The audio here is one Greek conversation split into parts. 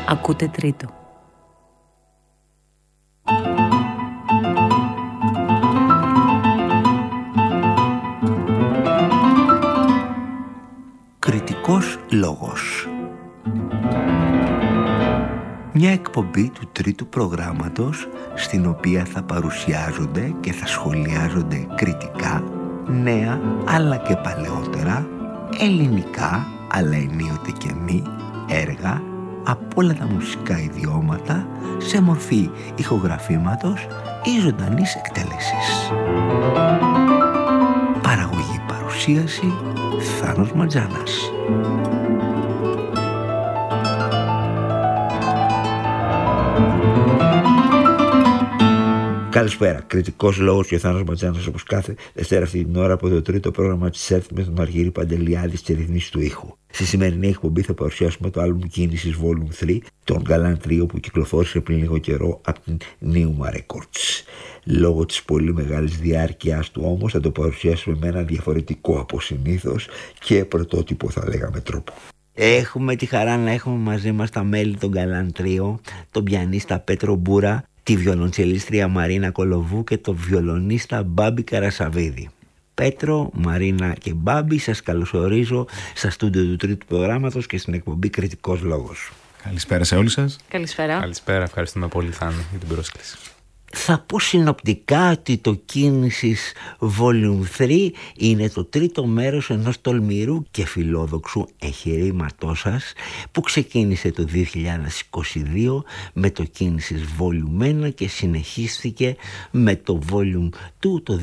Ακούτε Τρίτο. Κριτικός λόγος. Μια εκπομπή του τρίτου προγράμματος στην οποία θα παρουσιάζονται και θα σχολιάζονται κριτικά νέα αλλά και παλαιότερα, ελληνικά αλλά ενίοτε και μη έργα από όλα τα μουσικά ιδιώματα σε μορφή ηχογραφήματος ή ζωντανής εκτέλεσης. Παραγωγή παρουσίαση Θάνος Ματζάνας. Καλησπέρα. Κριτικός λόγος και ο Θάνος Ματζάνας, όπως κάθε Δευτέρα αυτή την ώρα από το τρίτο πρόγραμμα της ΕΡΤ με τον Αργύρη Παντελιάδη στη ρυθμίση του ήχου. Στη σημερινή εκπομπή θα παρουσιάσουμε το άλμπουμ Κίνησης Volume 3, τον Galant Trio, που κυκλοφόρησε πριν λίγο καιρό από την Neuma Records. Λόγω της πολύ μεγάλης διάρκειας του όμως θα το παρουσιάσουμε με ένα διαφορετικό από συνήθως και πρωτότυπο, θα λέγαμε, τρόπο. Έχουμε τη χαρά να έχουμε μαζί μας τα μέλη των Galant Trio, τον πιανίστα Πέτρο Μπούρα, τη βιολοντσελίστρια Μαρίνα Κολοβού και τον βιολονίστα Μπάμπη Καρασαβίδη. Πέτρο, Μαρίνα και Μπάμπη, σας καλωσορίζω στα στούντιο του τρίτου προγράμματος και στην εκπομπή Κριτικός Λόγος. Καλησπέρα σε όλους σας. Καλησπέρα. Καλησπέρα, ευχαριστούμε πολύ Θάνο για την πρόσκληση. Θα πω συνοπτικά ότι το Κίνησης Volume 3 είναι το τρίτο μέρος ενός τολμηρού και φιλόδοξου εγχειρήματός σας που ξεκίνησε το 2022 με το Κίνησης Volume 1 και συνεχίστηκε με το Volume 2 το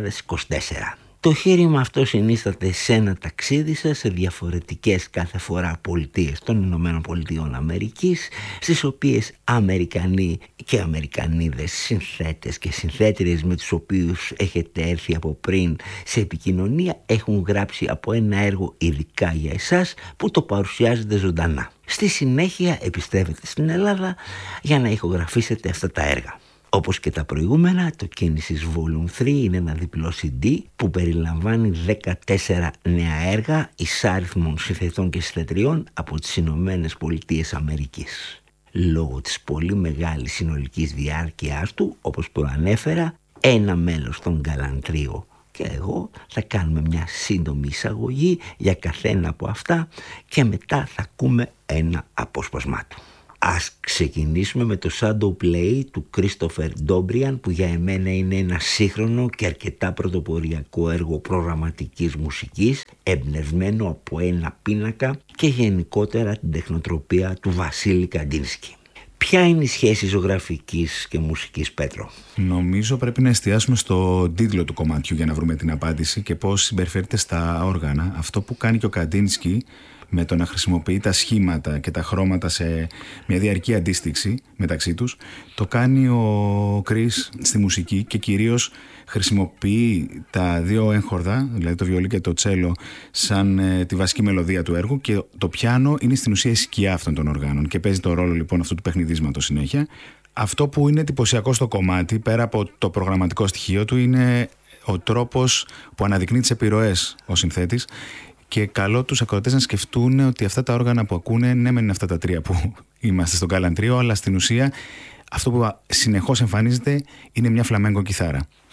2024. Το εγχείρημα αυτό συνίσταται σε ένα ταξίδι σας σε διαφορετικές κάθε φορά πολιτείες των Ηνωμένων Πολιτειών Αμερικής, στις οποίες Αμερικανοί και Αμερικανίδες συνθέτες και συνθέτηρες με τους οποίους έχετε έρθει από πριν σε επικοινωνία έχουν γράψει από ένα έργο ειδικά για εσάς που το παρουσιάζετε ζωντανά. Στη συνέχεια επιστρέφετε στην Ελλάδα για να ηχογραφήσετε αυτά τα έργα. Όπως και τα προηγούμενα, το Κίνησης Volume 3 είναι ένα διπλό CD που περιλαμβάνει 14 νέα έργα εισάριθμων συνθετών και συνθετριών από τις Ηνωμένες Πολιτείες Αμερικής. Λόγω της πολύ μεγάλης συνολικής διάρκειάς του, όπως προανέφερα, ένα μέλος των Galant Trio και εγώ θα κάνουμε μια σύντομη εισαγωγή για καθένα από αυτά και μετά θα ακούμε ένα απόσπασμά του. Ας ξεκινήσουμε με το Shadow Play του Christopher Dobrian, που για εμένα είναι ένα σύγχρονο και αρκετά πρωτοποριακό έργο προγραμματικής μουσικής, εμπνευσμένο από ένα πίνακα και γενικότερα την τεχνοτροπία του Βασίλη Καντίνσκι. Ποια είναι η σχέση ζωγραφικής και μουσικής, Πέτρο? Νομίζω πρέπει να εστιάσουμε στο τίτλο του κομματιού για να βρούμε την απάντηση και πώς συμπεριφέρεται στα όργανα. Αυτό που κάνει και ο Καντίνσκι με το να χρησιμοποιεί τα σχήματα και τα χρώματα σε μια διαρκή αντίστοιξη μεταξύ τους, το κάνει ο Κρίς στη μουσική και κυρίως χρησιμοποιεί τα δύο έγχορδα, δηλαδή το βιολί και το τσέλο, σαν τη βασική μελωδία του έργου και το πιάνο είναι στην ουσία η σκιά αυτών των οργάνων και παίζει το ρόλο λοιπόν αυτού του παιχνιδίσματος συνέχεια. Αυτό που είναι εντυπωσιακό στο κομμάτι, πέρα από το προγραμματικό στοιχείο του, είναι ο τρόπος που αναδεικνύει τις επιρροές ο συνθέτης. Και καλό τους ακροατές να σκεφτούν ότι αυτά τα όργανα που ακούνε, ναι μεν είναι αυτά τα τρία που είμαστε στον Galant Trio, αλλά στην ουσία αυτό που συνεχώς εμφανίζεται είναι μια φλαμέγκο κιθάρα.